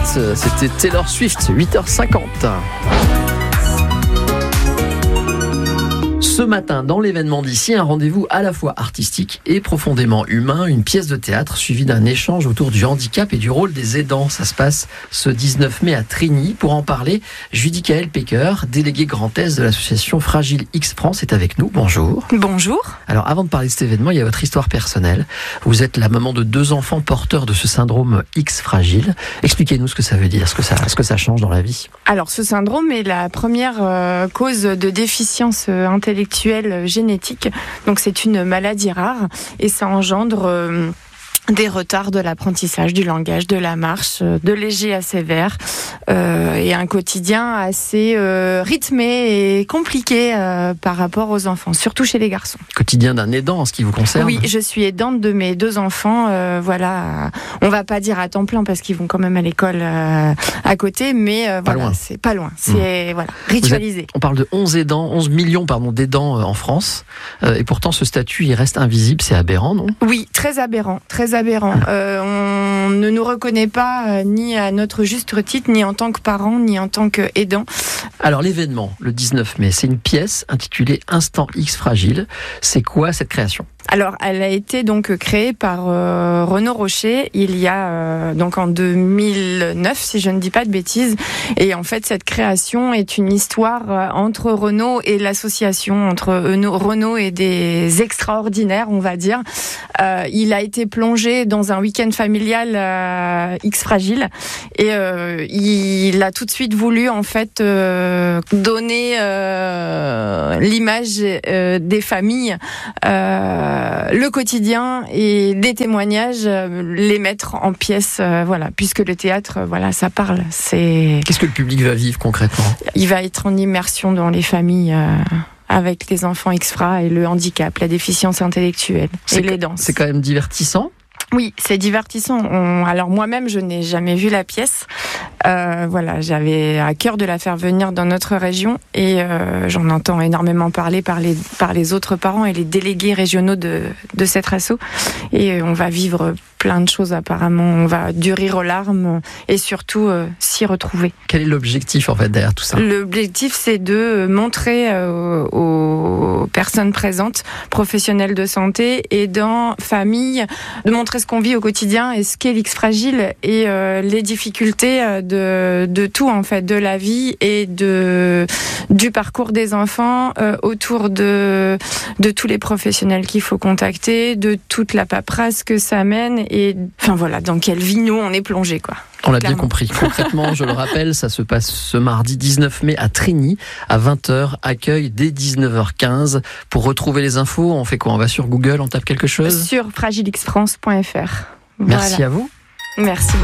C'était Taylor Swift, 8h50. Ce matin, dans l'événement d'ici, un rendez-vous à la fois artistique et profondément humain, une pièce de théâtre suivie d'un échange autour du handicap et du rôle des aidants. Ça se passe ce 19 mai à Trigny. Pour en parler, Judicaël Pecker, déléguée Grand Est de l'association Fragile X France, est avec nous. Bonjour. Bonjour. Alors, avant de parler de cet événement, il y a votre histoire personnelle. Vous êtes la maman de 2 enfants porteurs de ce syndrome X fragile. Expliquez-nous ce que ça veut dire, ce que ça change dans la vie. Alors, ce syndrome est la première cause de déficience intellectuelle génétique. Donc, c'est une maladie rare et ça engendre des retards de l'apprentissage, du langage, de la marche, de léger à sévère, et un quotidien assez rythmé et compliqué par rapport aux enfants, surtout chez les garçons. Quotidien d'un aidant en ce qui vous concerne? Oui, je suis aidante de mes 2 enfants. Voilà, on va pas dire à temps plein parce qu'ils vont quand même à l'école à côté, mais voilà, c'est pas loin. C'est voilà, ritualisé. On parle de 11 millions d'aidants en France, et pourtant ce statut il reste invisible. C'est aberrant, non? Oui, très aberrant. On ne nous reconnaît pas ni à notre juste titre, ni en tant que parents, ni en tant qu'aidants. Alors l'événement, le 19 mai, c'est une pièce intitulée Instant X Fragile. C'est quoi cette création ? Alors, elle a été donc créée par Renaud Rocher il y a donc en 2009, si je ne dis pas de bêtises. Et en fait, cette création est une histoire entre Renaud et l'association, entre Renaud et des extraordinaires, on va dire. Il a été plongé dans un week-end familial X fragile et il a tout de suite voulu en fait donner l'image des familles. Le quotidien et des témoignages, les mettre en pièces, voilà, puisque le théâtre, voilà, ça parle. Qu'est-ce que le public va vivre concrètement ? Il va être en immersion dans les familles avec les enfants X-FRA et le handicap, la déficience intellectuelle et les danses. C'est quand même divertissant ? Oui, c'est divertissant. Alors moi-même, je n'ai jamais vu la pièce. Voilà, j'avais à cœur de la faire venir dans notre région et j'en entends énormément parler par les autres parents et les délégués régionaux de cette asso. Et on va vivre plein de choses apparemment. On va du rire aux larmes et surtout s'y retrouver. Quel est l'objectif en fait derrière tout ça ? L'objectif, c'est de montrer aux personnes présentes, professionnels de santé, aidants, familles, de montrer ce qu'on vit au quotidien et ce qu'est l'X fragile et les difficultés de tout en fait, de la vie et du parcours des enfants autour de tous les professionnels qu'il faut contacter, de toute la paperasse que ça mène et enfin voilà, dans quelle vie nous on est plongé quoi. On l'a bien compris. Concrètement, je le rappelle, ça se passe ce mardi 19 mai à Trigny, à 20h, accueil dès 19h15. Pour retrouver les infos, on fait quoi ? On va sur Google, on tape quelque chose ? Sur fragilexfrance.fr. Merci à vous. Merci.